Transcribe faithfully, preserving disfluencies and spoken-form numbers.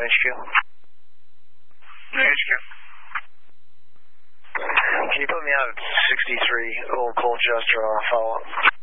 H Q. H Q. Can you put me out at sixty-three Old Colchester, uh, follow-up?